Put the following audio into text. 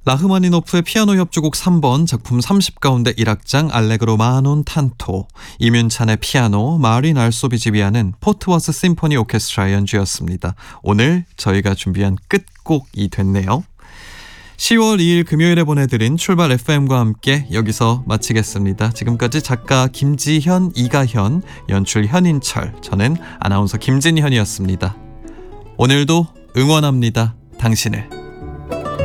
라흐마니노프의 피아노 협주곡 3번 작품 30 가운데 1악장 알레그로 마논 탄토, 이뮨찬의 피아노, 마린 알소비지비아는 포트워스 심포니 오케스트라의 연주였습니다. 오늘 저희가 준비한 끝곡이 됐네요. 10월 2일 금요일에 보내드린 출발 FM과 함께 여기서 마치겠습니다. 지금까지 작가 김지현, 이가현, 연출 현인철, 저는 아나운서 김진현이었습니다. 오늘도 응원합니다. 당신을.